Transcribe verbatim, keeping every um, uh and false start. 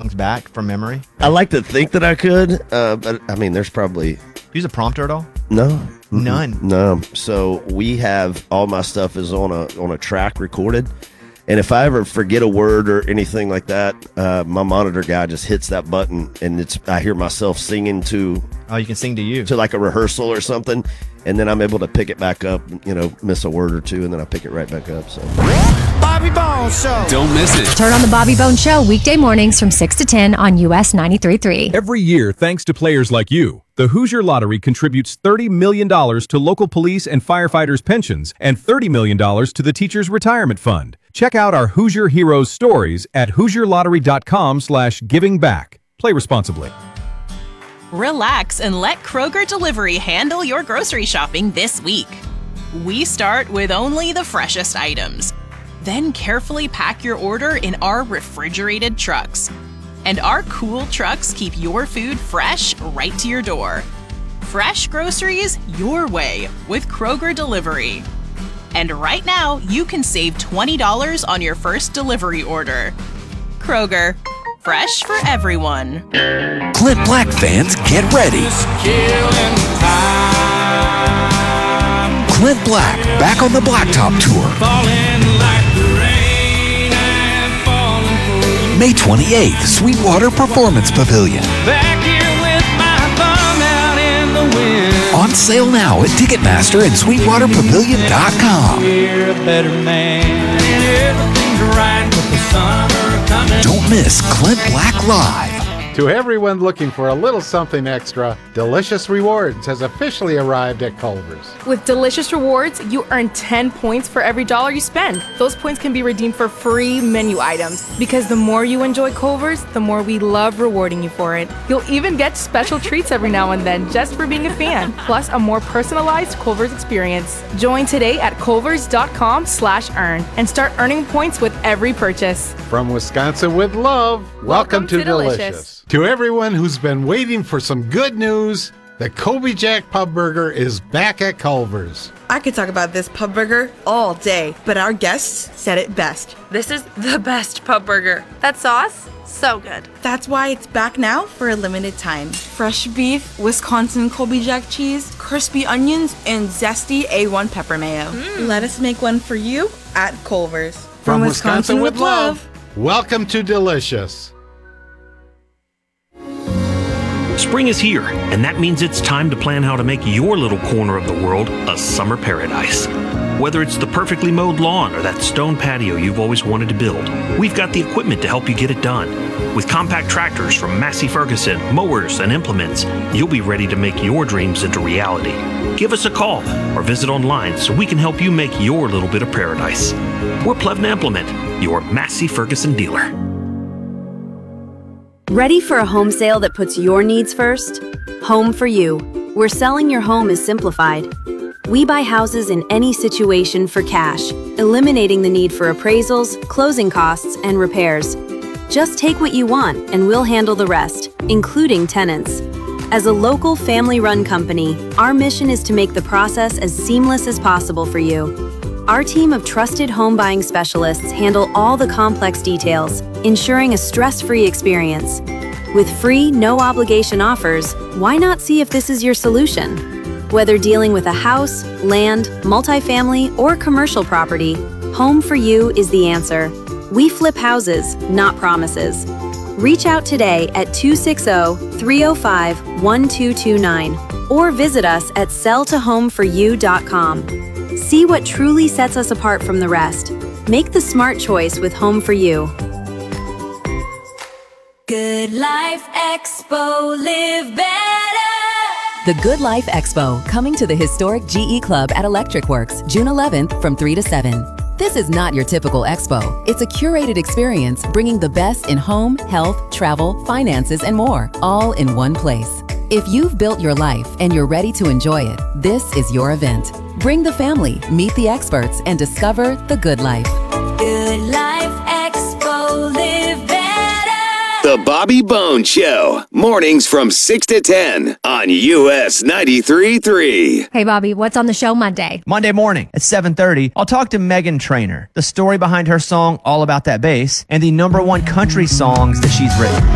songs back from memory? I like to think that I could, uh, but I mean, there's probably... Use a prompter at all? No. None. No. So we have, all my stuff is on a on a track recorded. And if I ever forget a word or anything like that, uh, my monitor guy just hits that button, and it's I hear myself singing to... Oh, you can sing to you. To like a rehearsal or something, and then I'm able to pick it back up, you know, miss a word or two, and then I pick it right back up. So, Bobby Bones Show. Don't miss it. Turn on the Bobby Bones Show weekday mornings from six to ten on U S ninety-three point three. Every year, thanks to players like you, the Hoosier Lottery contributes thirty million dollars to local police and firefighters' pensions and thirty million dollars to the Teachers' Retirement Fund. Check out our Hoosier Heroes stories at hoosier lottery dot com slash giving back. Play responsibly. Relax and let Kroger Delivery handle your grocery shopping this week. We start with only the freshest items. Then carefully pack your order in our refrigerated trucks. And our cool trucks keep your food fresh right to your door. Fresh groceries your way with Kroger Delivery. And right now, you can save twenty dollars on your first delivery order. Kroger, fresh for everyone. Clint Black fans, get ready. Clint Black, back on the Blacktop Tour. May twenty-eighth, Sweetwater Performance Pavilion. On sale now at Ticketmaster and Sweetwater Pavilion dot com. Don't miss Clint Black Live. To everyone looking for a little something extra, Delicious Rewards has officially arrived at Culver's. With Delicious Rewards, you earn ten points for every dollar you spend. Those points can be redeemed for free menu items. Because the more you enjoy Culver's, the more we love rewarding you for it. You'll even get special treats every now and then just for being a fan, plus a more personalized Culver's experience. Join today at culvers dot com slash earn and start earning points with every purchase. From Wisconsin with love, welcome, welcome to, to Delicious. Delicious. To everyone who's been waiting for some good news, the Colby Jack Pub Burger is back at Culver's. I could talk about this pub burger all day, but our guests said it best. This is the best pub burger. That sauce, so good. That's why it's back now for a limited time. Fresh beef, Wisconsin Colby Jack cheese, crispy onions, and zesty A one pepper mayo. Mm. Let us make one for you at Culver's. From, From Wisconsin, Wisconsin with love, welcome to Delicious. Spring is here, and that means it's time to plan how to make your little corner of the world a summer paradise. Whether it's the perfectly mowed lawn or that stone patio you've always wanted to build, we've got the equipment to help you get it done. With compact tractors from Massey Ferguson, mowers, and implements, you'll be ready to make your dreams into reality. Give us a call or visit online so we can help you make your little bit of paradise. We're Plevna Implement, your Massey Ferguson dealer. Ready for a home sale that puts your needs first? Home for You, where selling your home is simplified. We buy houses in any situation for cash, eliminating the need for appraisals, closing costs, and repairs. Just take what you want and we'll handle the rest, including tenants. As a local family-run company, our mission is to make the process as seamless as possible for you. Our team of trusted home buying specialists handle all the complex details, ensuring a stress-free experience. With free, no-obligation offers, why not see if this is your solution? Whether dealing with a house, land, multifamily, or commercial property, Home for You is the answer. We flip houses, not promises. Reach out today at two six zero, three zero five, one two two nine or visit us at sell to home for you dot com. See what truly sets us apart from the rest. Make the smart choice with Home for You. Good Life Expo, live better. The Good Life Expo, coming to the historic G E Club at Electric Works, June eleventh from three to seven. This is not your typical expo. It's a curated experience bringing the best in home, health, travel, finances, and more, all in one place. If you've built your life and you're ready to enjoy it, this is your event. Bring the family, meet the experts, and discover the good life. Good Life Expo, live better. The Bobby Bones Show, mornings from six to ten on U S ninety-three point three. Hey, Bobby, what's on the show Monday? Monday morning at seven thirty, I'll talk to Meghan Trainor, the story behind her song All About That Bass, and the number one country songs that she's written.